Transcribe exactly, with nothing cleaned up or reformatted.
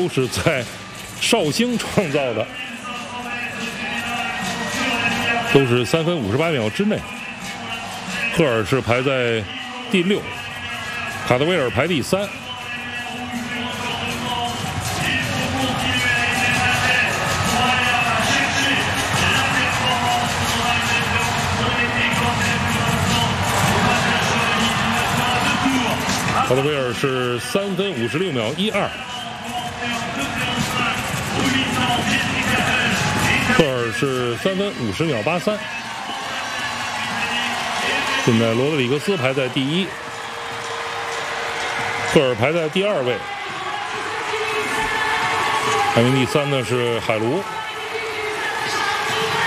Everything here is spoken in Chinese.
都是在绍兴创造的，都是三分五十八秒之内。赫尔是排在第六，卡德威尔排第三。卡德威尔是三分五十六秒一二，赫尔是三分五十秒八三。现在罗德里格斯排在第一，赫尔排在第二位，排名第三的是海卢。